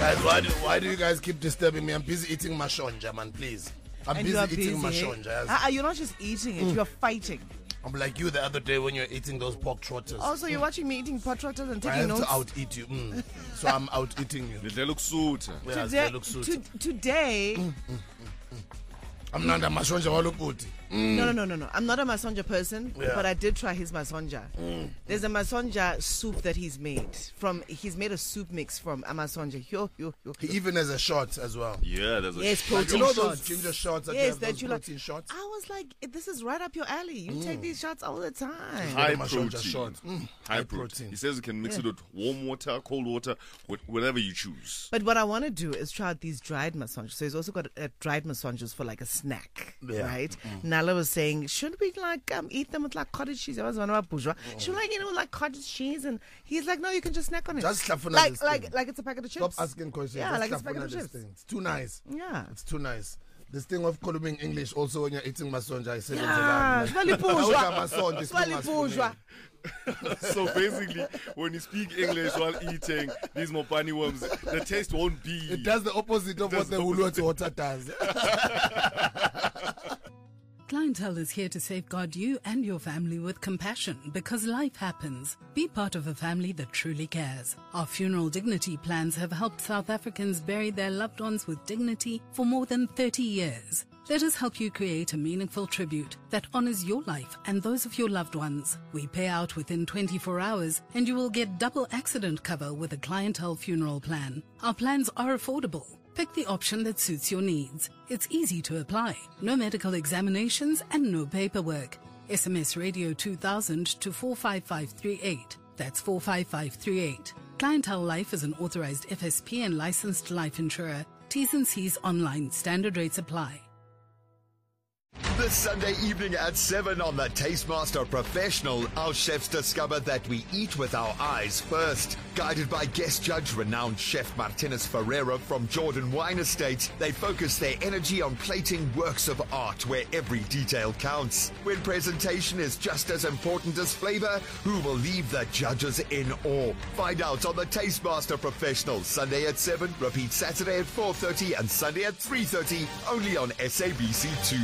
Guys, why do you guys keep disturbing me? I'm busy eating mashonja, man, please. I'm busy eating mashonja. Yes. You're not just eating it, you're fighting. I'm like you the other day when you're eating those pork trotters. Also, you're watching me eating pork trotters and taking notes. I have to out-eat you. So I'm out-eating you. They look suit. Yes, they look suit. Today... I'm not a masonja waluputi. No. I'm not a masonja person, but I did try his masonja. There's a masonja soup that he's made. He's made a soup mix from a masonja. He even has a shot as well. Yeah, there's a shot. Protein shots. Those ginger shots that you have, those protein shots? I was like, this is right up your alley. You take these shots all the time. High protein. Shot. High protein. He says you can mix it with warm water, cold water, whatever you choose. But what I want to do is try out these dried masonjas. So he's also got dried masonjas for like a snack, right? Nala was saying, shouldn't we eat them with like cottage cheese? I was wondering about bourgeois. Should I eat it with like cottage cheese? And he's like, no, you can just snack on it. Just like it's a packet of chips. Stop asking questions. Yeah, just like it's a packet of chips. It's too nice. Yeah, it's too nice. This thing of calling English also when you're eating masonja, I said bourgeois. So basically, when you speak English while eating these mopani worms, the taste won't be. It does the opposite of what the Huluot water does. Clientele is here to safeguard you and your family with compassion because life happens. Be part of a family that truly cares. Our funeral dignity plans have helped South Africans bury their loved ones with dignity for more than 30 years. Let us help you create a meaningful tribute that honors your life and those of your loved ones. We pay out within 24 hours and you will get double accident cover with a Clientele funeral plan. Our plans are affordable. Pick the option that suits your needs. It's easy to apply. No medical examinations and no paperwork. SMS Radio 2000 to 45538. That's 45538. Clientele Life is an authorized FSP and licensed life insurer. T's and C's online. Standard rates apply. This Sunday evening at 7 on the Tastemaster Professional, our chefs discover that we eat with our eyes first. Guided by guest judge renowned chef Martinez Ferreira from Jordan Wine Estate, they focus their energy on plating works of art where every detail counts. When presentation is just as important as flavor, who will leave the judges in awe? Find out on the Tastemaster Professional, Sunday at 7, repeat Saturday at 4:30 and Sunday at 3:30, only on SABC2.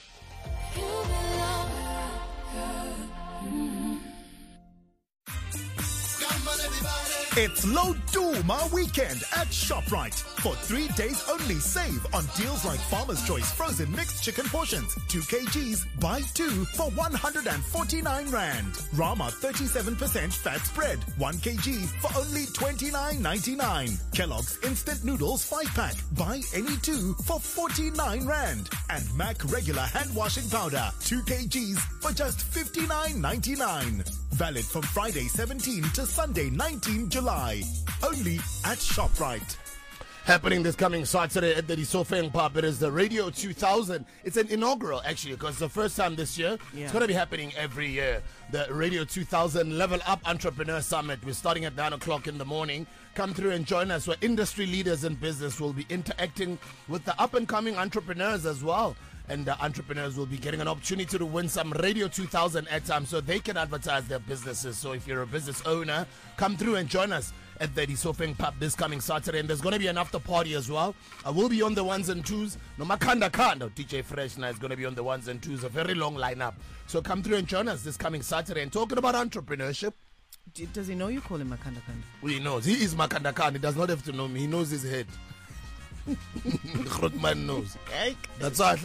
It's Low Duma weekend at ShopRite. For 3 days only, save on deals like Farmer's Choice frozen mixed chicken portions, 2 kgs, buy 2 for 149 Rand. Rama 37% fat spread, 1 kg for only 29.99. Kellogg's instant noodles 5-pack, buy any 2 for 49 Rand. And Mac regular hand washing powder, 2 kgs for just 59.99. Valid from Friday 17 to Sunday 19 July. Only at ShopRite. Happening this coming Saturday at the Disofeng Pub. It is the Radio 2000. It's an inaugural, actually, because it's the first time this year. Yeah. It's going to be happening every year. The Radio 2000 Level Up Entrepreneur Summit. We're starting at 9 o'clock in the morning. Come through and join us, where industry leaders in business will be interacting with the up-and-coming entrepreneurs as well. And the entrepreneurs will be getting an opportunity to win some Radio 2000 airtime so they can advertise their businesses. So if you're a business owner, come through and join us at the Disofeng Pub this coming Saturday. And there's going to be an after party as well. I will be on the ones and twos. No, Makanda Kando, DJ Fresh now is going to be on the ones and twos. A very long lineup. So come through and join us this coming Saturday. And talking about entrepreneurship. Does he know you call him Makanda Kando? Well, he knows. He is Makanda Kando. He does not have to know me. He knows his head. Grootman knows. That's why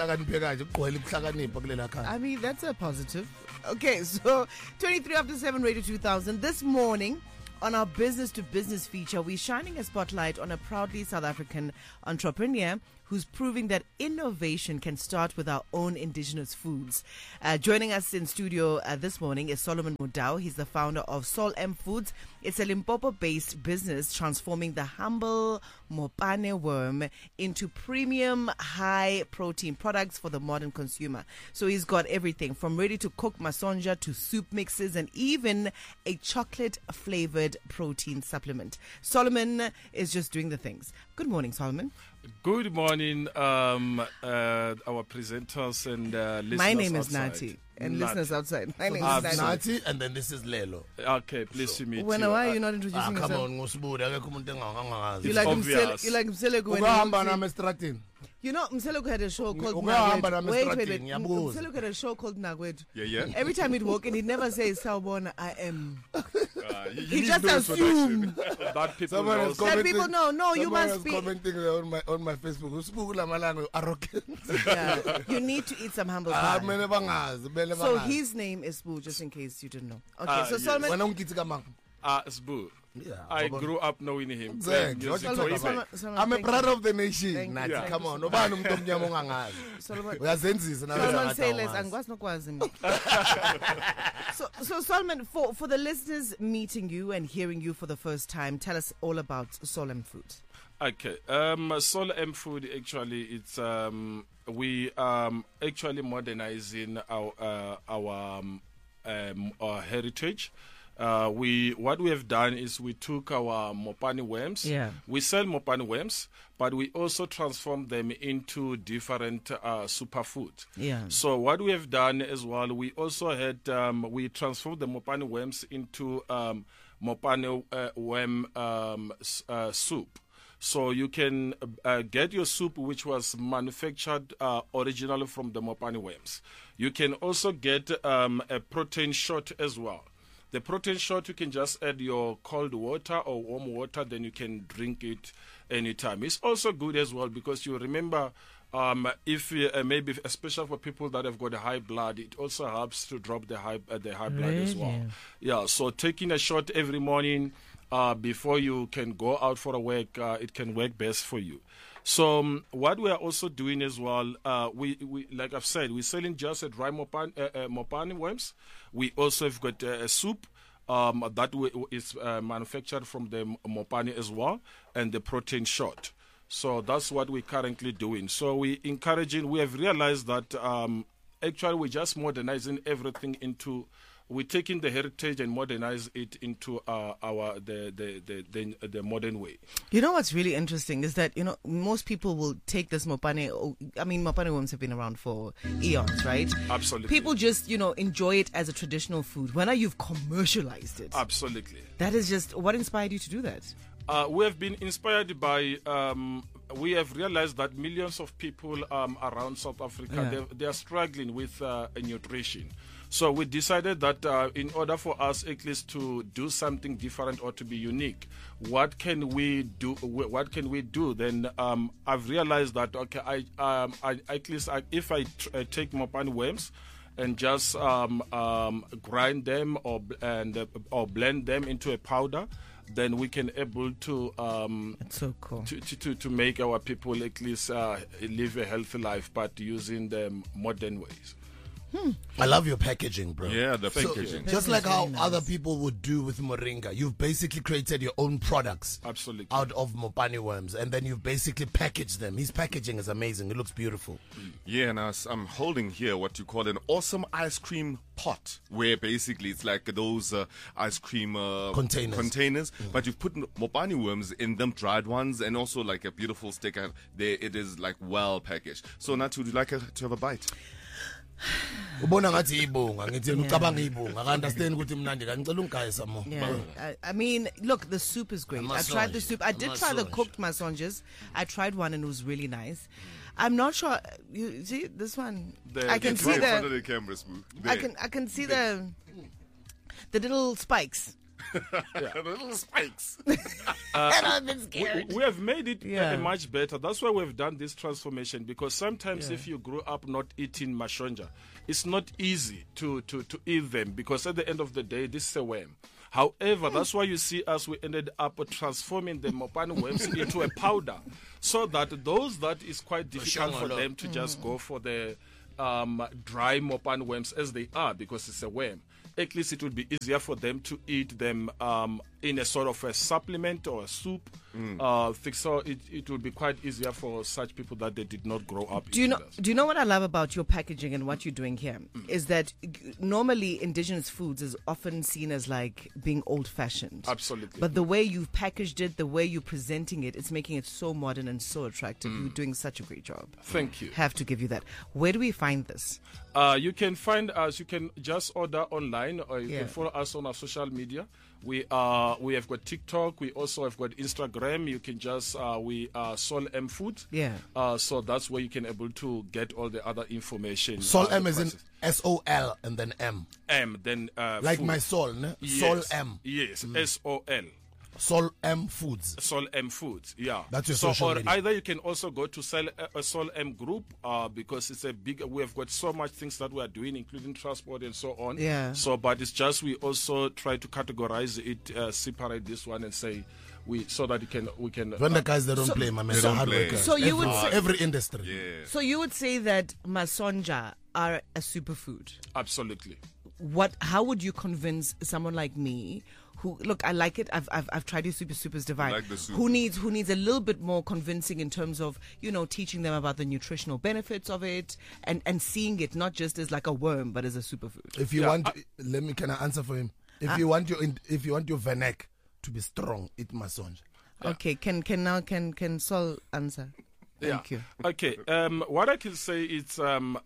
I mean, that's a positive. Okay, so 23 after 7 Radio 2000. This morning on our Business to Business feature, we're shining a spotlight on a proudly South African entrepreneur who's proving that innovation can start with our own indigenous foods. Joining us in studio this morning is Solomon Mudau. He's the founder of Sol M Foods. It's a Limpopo-based business transforming the humble Mopane worm into premium high-protein products for the modern consumer. So he's got everything from ready-to-cook masonja to soup mixes and even a chocolate-flavored protein supplement. Solomon is just doing the things. Good morning, Solomon. Good morning, morning, our presenters and listeners. My name is outside. Nati, and Nati. listeners outside. My name This is is Nati. Nati, and then this is Lelo. Okay, pleased to meet When you. why are you not introducing Come yourself? on, Ngosibude, akekho umuntu engangazi. You It's like obvious. You like Mseleku when he Ukahamba walks in? nami estradini. You know, Mseleku had a show called Ukahamba nami Nagwethu. Wait. estradini, ngiyabuza. Mseleku had a show called Nagwethu. Yeah. Every time he'd walk in, he'd never say, Sawubona, I am. You He need just no assumed. introduction. That people Someone know. is commenting. people know. No, you someone must is be- commenting on my Facebook. Usibuku lamalanga arrogant. Yeah. You need to eat some humble Ah, pie. mele bangazi, mele So bangazi. his name is Boo, just in case you didn't know. Okay, so yes. Solomon. Wena ungithi kamanga. Sbu. Yeah, I Solomon. grew up knowing him. Exactly. Playing music Solomon, way Solomon. back. Solomon, I'm a thank brother you. of the nation. Thank you. Nathi, Yeah. come on. Nobani umuntu omnyama ongangazi. Solomon. Uyazenzisa nawe Solomon, ngathi say less. awuwazi. Angikwazi nokwazi mina. So Solomon, for the listeners meeting you and hearing you for the first time, tell us all about Sol M Food. Okay. Sol M Food actually it's we actually modernizing our heritage. What we have done is we took our Mopani worms. Yeah. We sell Mopani worms, but we also transform them into different superfood. Yeah. So what we have done as well, we also had we transformed the Mopani worms into Mopani worm soup. So you can get your soup, which was manufactured originally from the Mopani worms. You can also get a protein shot as well. The protein shot, you can just add your cold water or warm water, then you can drink it anytime. It's also good as well because you remember, if maybe especially for people that have got a high blood, it also helps to drop the high blood as well. Yeah, so taking a shot every morning before you can go out for a work, it can work best for you. So what we are also doing as well, we like I've said, we're selling just a dry Mopani worms. We also have got a soup that is manufactured from the Mopani as well, and the protein shot. So that's what we're currently doing. So we have realized that actually we're just modernizing everything into. We're taking the heritage and modernize it into the modern way. You know what's really interesting is that, most people will take this Mopani. Mopani worms have been around for eons, right? Absolutely. People just, enjoy it as a traditional food. When you've commercialized it. Absolutely. That is just, what inspired you to do that? We have been inspired by, we have realized that millions of people around South Africa, they are struggling with nutrition. So we decided that in order for us at least to do something different or to be unique, what can we do? Then I've realized that if I take Mopani worms and just grind them or blend them into a powder, then we can able to That's so cool. to make our people at least live a healthy life, but using the modern ways. I love your packaging, bro. Yeah, the packaging. Just like how other people would do with Moringa, you've basically created your own products Absolutely. out of Mopani worms, and then you've basically packaged them. His packaging is amazing. It looks beautiful. Yeah, and I'm holding here what you call an awesome ice cream pot, where basically it's like those ice cream containers, but you've put Mopani worms in them, dried ones, and also like a beautiful sticker. There, it is like well packaged. So, Natu, would you like to have a bite? Ubona ngathi ibunga ngithi ngicabanga ibunga I understand ukuthi mnandi ngicela ungaye some Yeah, look, the soup is great. I tried the soup. I did try the cooked masonges. I tried one and it was really nice. I'm not sure. You see this one? I can see in front of the. the camera, Smooth. I can see the little spikes. The little spikes. We have made it Yeah. much better. That's why we've done this transformation, because sometimes if you grew up not eating mashonja, it's not easy to eat them, because at the end of the day, this is a worm. However, that's why you see us, we ended up transforming the Mopani worms into a powder, so that those that is quite difficult for them to just go for the dry Mopani worms as they are, because it's a worm. At least it would be easier for them to eat them in a sort of a supplement or a soup. So it will be quite easier for such people that they did not grow up. Do you know what I love about your packaging and what you're doing here? Is that normally indigenous foods is often seen as like being old-fashioned. Absolutely. But the way you've packaged it, the way you're presenting it, it's making it so modern and so attractive. You're doing such a great job. Thank you. Have to give you that. Where do we find this? You can find us. You can just order online, or you can follow us on our social media. We have got TikTok. We also have got Instagram. You can just we are Sol M Food. Yeah. So that's where you can able to get all the other information. Sol M is in SOL and then M. M then like food. My soul, no? Yes. Sol M. Yes. SOL. Sol M Foods. Sol M Foods, yeah. That's your social or media. Either you can also go to Sol M Group because it's a big. We have got so much things that we are doing, including transport and so on. Yeah. So, but it's just we also try to categorize it, separate this one and say so that we can. When the guys they don't play, my man, they're hard workers. So you would say every industry. Yeah. So you would say that masonja are a superfood. Absolutely. How would you convince someone like me who, look, I like it. I've tried your Super's Divine. Like the soup. Who needs a little bit more convincing in terms of, teaching them about the nutritional benefits of it and seeing it not just as like a worm but as a superfood. If you want, can I answer for him? If you want your Vanek to be strong, eat masonja. Okay, can Sol answer? Thank you. Okay. What I can say is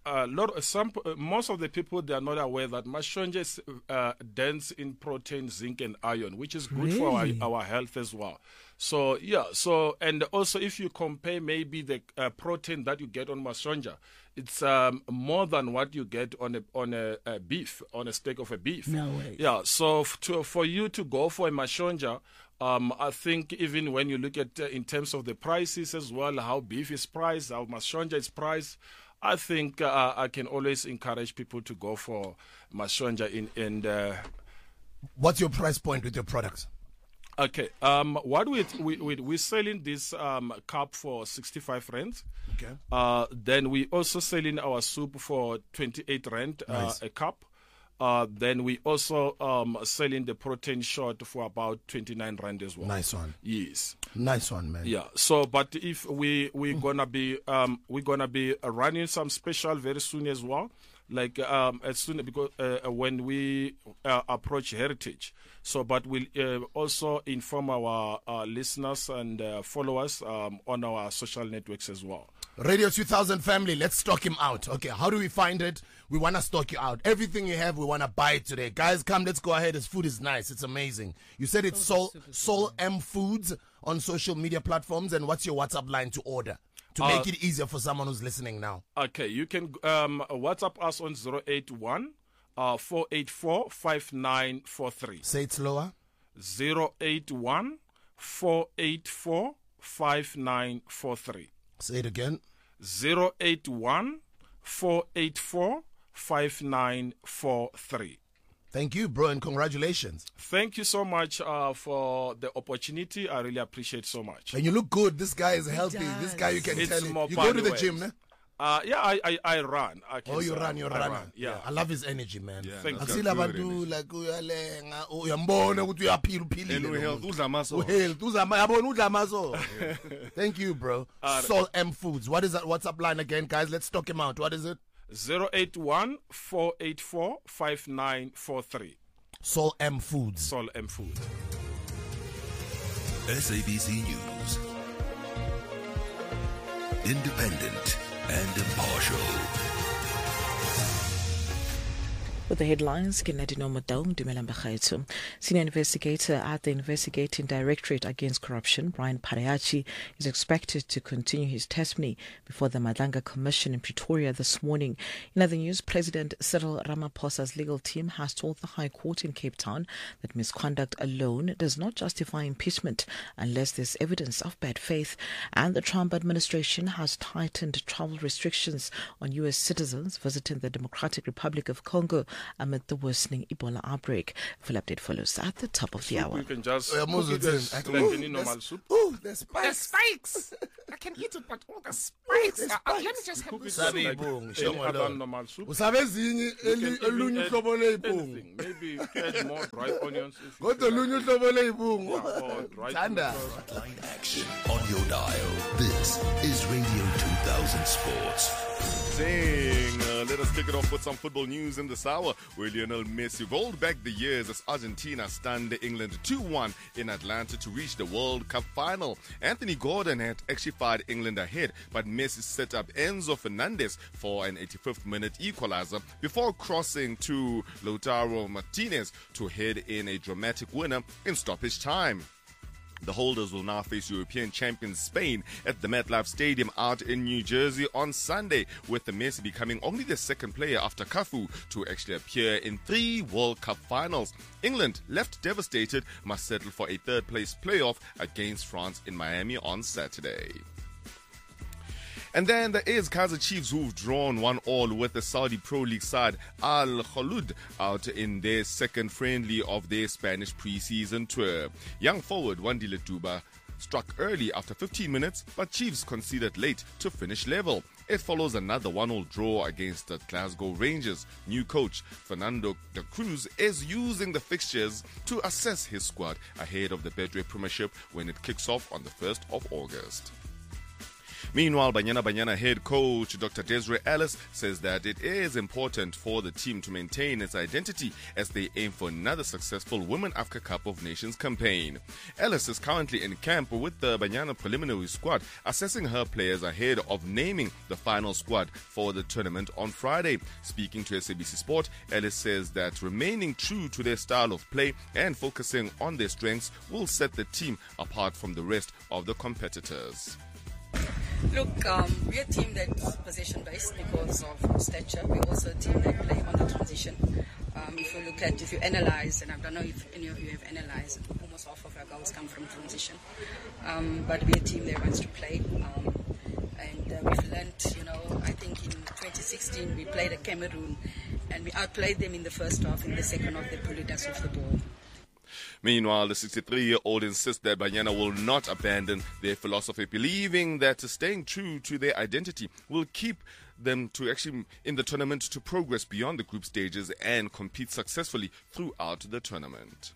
most of the people, they are not aware that masonja is dense in protein, zinc, and iron, which is good for our health as well. So and also if you compare maybe the protein that you get on masonja, it's more than what you get on a beef, on a steak of a beef. No way. Yeah. So for you to go for a masonja, I think even when you look at in terms of the prices as well, how beef is priced, how masonja is priced, I think I can always encourage people to go for masonja. What's your price point with your products? Okay. What we're selling this cup for 65 rand. Okay. Then we also selling our soup for 28 rand a cup. Then we also selling the protein shot for about 29 rand as well. Nice one. Yes. Nice one, man. Yeah. So, but if we're gonna be running some special very soon as well. Like as soon because when we approach Heritage. So, but we'll also inform our listeners and followers on our social networks as well. Radio 2000 family, let's stock him out. Okay, how do we find it? We want to stock you out. Everything you have, we want to buy it today. Guys, come, let's go ahead. His food is nice. It's amazing. You said it's Sol M Foods on social media platforms. And what's your WhatsApp line to order? To make it easier for someone who's listening now. Okay, you can WhatsApp us on 081 484 5943. Say it slower. 081 484 5943. Say it again. 081 484 5943. Thank you, bro, and congratulations. Thank you so much for the opportunity. I really appreciate so much. And you look good. This guy is healthy. This guy, you can tell it. You go to the gym, ne? Yeah, I run. You run. Yeah. I love his energy, man. Yeah, thank that's you. good Like Thank you, bro. Sol M Foods. What is that WhatsApp line again, guys? Let's stock him out. What is it? 081 484 5943. Sol M Foods. Sol M Food. SABC News. Independent and impartial. With the headlines, Kenadino Modong, Dumelang Bakhaitso. Senior investigator at the Investigating Directorate Against Corruption, Brian Parayachi, is expected to continue his testimony before the Madanga Commission in Pretoria this morning. In other news, President Cyril Ramaphosa's legal team has told the High Court in Cape Town that misconduct alone does not justify impeachment unless there's evidence of bad faith. And the Trump administration has tightened travel restrictions on U.S. citizens visiting the Democratic Republic of Congo amid the worsening Ebola outbreak. Full update follows at the top of the hour. You can just like any normal soup. Oh, the spikes. The spikes. I can eat it, but all the spikes. Let me just have this soup. Any other normal soup. Anything. Maybe add more dry onions. Go to Lunyu Tobole Boom. Frontline action on your dial. This is Radio 2000 Sports. Let us kick it off with some football news in this hour, where Lionel Messi rolled back the years as Argentina stunned England 2-1 in Atlanta to reach the World Cup final. Anthony Gordon had actually fired England ahead, but Messi set up Enzo Fernandez for an 85th minute equalizer before crossing to Lautaro Martinez to head in a dramatic winner in stoppage time. The holders will now face European champions Spain at the MetLife Stadium out in New Jersey on Sunday, with the Messi becoming only the second player after Cafu to actually appear in 3 World Cup finals. England, left devastated, must settle for a third-place playoff against France in Miami on Saturday. And then there is Kaizer Chiefs, who've drawn 1-1 with the Saudi Pro League side Al Khaloud out in their second friendly of their Spanish pre-season tour. Young forward Wandile Duba struck early after 15 minutes, but Chiefs conceded late to finish level. It follows another 1-1 draw against the Glasgow Rangers. New coach Fernando de Cruz is using the fixtures to assess his squad ahead of the Betway Premiership when it kicks off on the 1st of August. Meanwhile, Banyana head coach Dr. Desiree Ellis says that it is important for the team to maintain its identity as they aim for another successful Women Africa Cup of Nations campaign. Ellis is currently in camp with the Banyana preliminary squad, assessing her players ahead of naming the final squad for the tournament on Friday. Speaking to SABC Sport, Ellis says that remaining true to their style of play and focusing on their strengths will set the team apart from the rest of the competitors. Look, we're a team that's possession-based because of stature. We're also a team that play on the transition. If you analyze, and I don't know if any of you have analyzed, almost half of our goals come from transition. But we're a team that wants to play. And we've learned, I think in 2016 we played at Cameroon and we outplayed them in the first half. In the second half, they pulled us off the ball. Meanwhile, the 63-year-old insists that Banyana will not abandon their philosophy, believing that staying true to their identity will keep them to actually in the tournament to progress beyond the group stages and compete successfully throughout the tournament.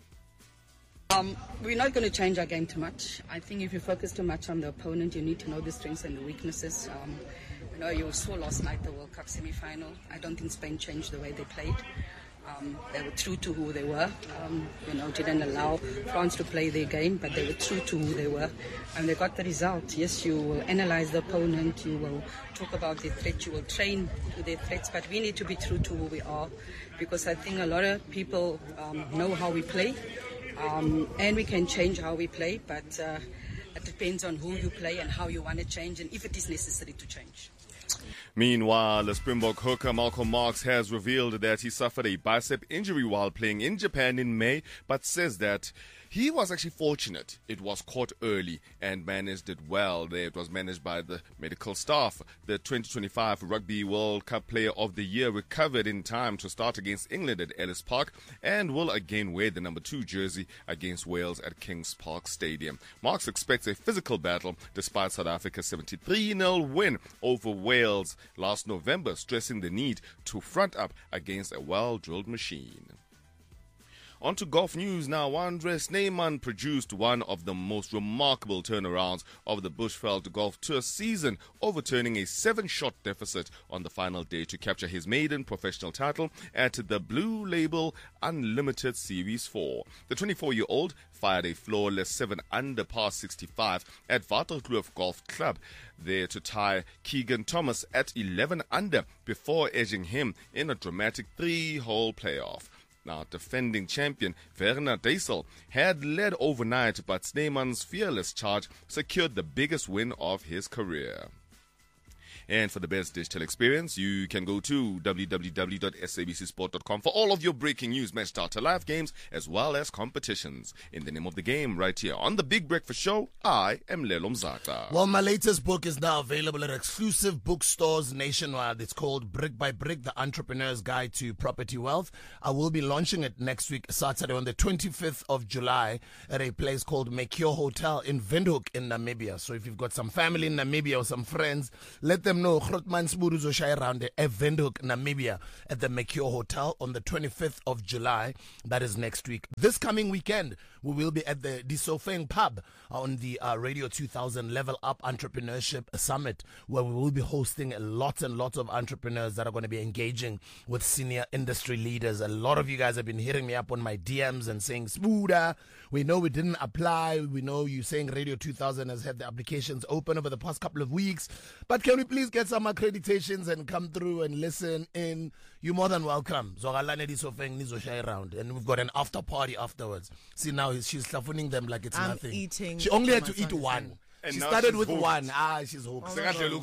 We're not going to change our game too much. I think if you focus too much on the opponent, you need to know the strengths and the weaknesses. You saw last night the World Cup semi-final. I don't think Spain changed the way they played. They were true to who they were. Didn't allow France to play their game, but they were true to who they were, and they got the result. Yes, you will analyze the opponent, you will talk about their threat, you will train to their threats, but we need to be true to who we are, because I think a lot of people know how we play, and we can change how we play, but it depends on who you play and how you want to change, and if it is necessary to change. Meanwhile, the Springbok hooker Malcolm Marx has revealed that he suffered a bicep injury while playing in Japan in May, but says that he was actually fortunate. It was caught early and managed it well. It was managed by the medical staff. The 2025 Rugby World Cup Player of the Year recovered in time to start against England at Ellis Park and will again wear the number 2 jersey against Wales at Kings Park Stadium. Marx expects a physical battle despite South Africa's 73-0 win over Wales last November, stressing the need to front up against a well-drilled machine. On to golf news now. Andres Neyman produced one of the most remarkable turnarounds of the Bushveld Golf Tour season, overturning a 7-shot deficit on the final day to capture his maiden professional title at the Blue Label Unlimited Series 4. The 24-year-old fired a flawless 7-under par 65 at Waterkloof Golf Club, there to tie Keegan Thomas at 11 under before edging him in a dramatic 3-hole playoff. Now, defending champion Werner Deisel had led overnight, but Sneeman's fearless charge secured the biggest win of his career. And for the best digital experience, you can go to www.sabcsport.com for all of your breaking news, match data, live games, as well as competitions. In the name of the game, right here on the Big Breakfast Show, I am Lelo Mzaka. Well, my latest book is now available at exclusive bookstores nationwide. It's called Brick by Brick, The Entrepreneur's Guide to Property Wealth. I will be launching it next week, Saturday, on the 25th of July at a place called Mekyo Hotel in Windhoek in Namibia. So if you've got some family in Namibia or some friends, let them know Grootman Siburu Zoshai around at Windhoek, Namibia at the Mekyo Hotel on the 25th of July. That is next week. This coming weekend, we will be at the Disofeng Pub on the Radio 2000 Level Up Entrepreneurship Summit, where we will be hosting lots and lots of entrepreneurs that are going to be engaging with senior industry leaders. A lot of you guys have been hitting me up on my DMs and saying, Smuda, we know we didn't apply. We know you saying Radio 2000 has had the applications open over the past couple of weeks. But can we please get some accreditations and come through and listen in? You're more than welcome. And we've got an after party afterwards. See, now she's slafuning them like it's nothing. Eating. She only had to eat one. And she now started she's with hooked. one. She's hooked.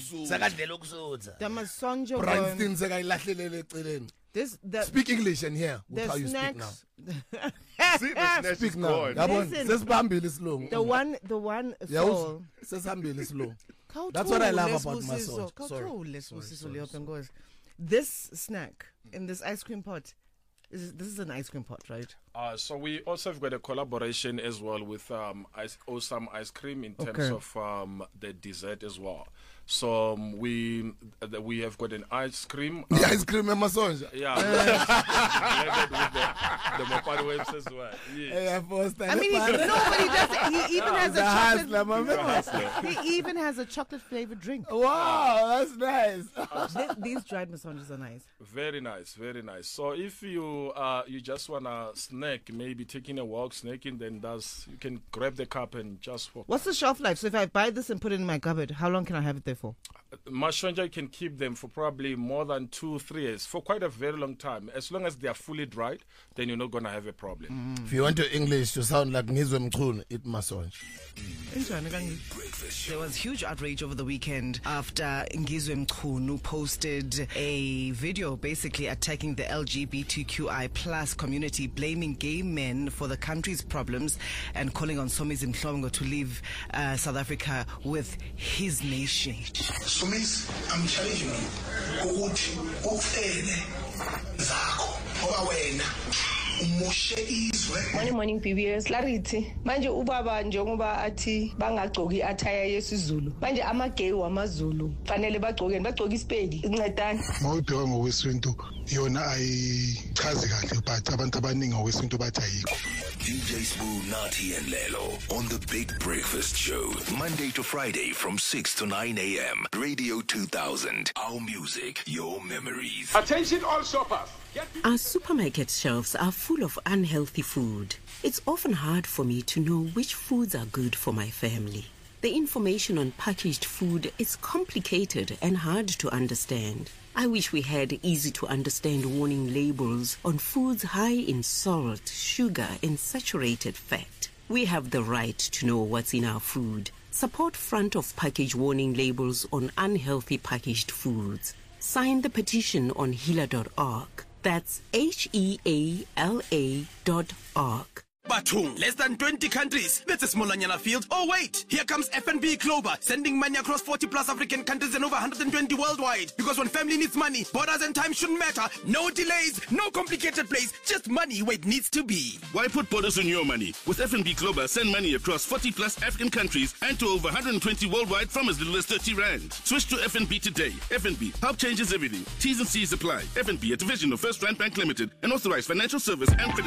Speak English and here. We'll tell you speak now. See, the snatch Speak is now. gone. The one soul. That's what I love about massage. Sorry. This snack in this ice cream pot, this is an ice cream pot, right? So we also have got a collaboration as well with Awesome Ice Cream in terms of the dessert as well. So we have got an ice cream. The ice cream and massage. Yeah. Blended with the Mopani waves as well. Yes. I mean, he even has a chocolate. He even has a chocolate flavored drink. Wow, that's nice. These dried massages are nice. Very nice, very nice. So if you just wanna snack, maybe taking a walk, snacking, then you can grab the cup and just walk. What's the shelf life? So if I buy this and put it in my cupboard, how long can I have it there for? Mashonja can keep them for probably more than 2-3 years, for quite a very long time. As long as they are fully dried, then you're not going to have a problem. If you want your English to sound like Ngizwe Mchunu, eat massage. There was huge outrage over the weekend after Ngizwe Mchunu posted a video basically attacking the LGBTQI plus community, blaming gay men for the country's problems and calling on Somizi Mhlongo to leave South Africa with his nation. Somizi, I'm challenging you. Ukuthi ufele zakho ngoba wena Morning PBS Larithi manje ubaba njengoba athi bangagcoki attire yesiZulu manje amagay wamaZulu fanele bagcoke isipedi incedani mawubheka ngokwesintu yona ayichazi kahle but abantu abaningi ngokwesintu bathi ayikho. DJ Sbu, Nati and Lelo on the Big Breakfast Show, Monday to Friday from 6 to 9 a.m. Radio 2000, our music, your memories. Attention all shoppers. Our supermarket shelves are full of unhealthy food. It's often hard for me to know which foods are good for my family. The information on packaged food is complicated and hard to understand. I wish we had easy-to-understand warning labels on foods high in salt, sugar, and saturated fat. We have the right to know what's in our food. Support front-of-package warning labels on unhealthy packaged foods. Sign the petition on healer.org. That's HEALA.org. Batung, less than 20 countries. That's a smallanyana field. Oh wait, here comes FNB Clover, sending money across 40 plus African countries and over 120 worldwide. Because when family needs money, borders and time shouldn't matter. No delays, no complicated plays, just money where it needs to be. Why put borders on your money? With FNB Clover, send money across 40 plus African countries and to over 120 worldwide from as little as 30 rand. Switch to FNB today. FNB, help changes everything. T's and C's apply. FNB, a division of First Rand Bank Limited, an authorized financial service and credit